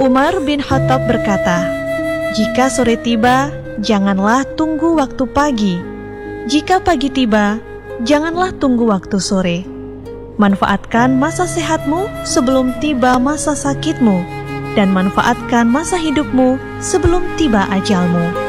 Umar bin Khattab berkata, "Jika sore tiba, janganlah tunggu waktu pagi. Jika pagi tiba, janganlah tunggu waktu sore. Manfaatkan masa sehatmu sebelum tiba masa sakitmu, dan manfaatkan masa hidupmu sebelum tiba ajalmu."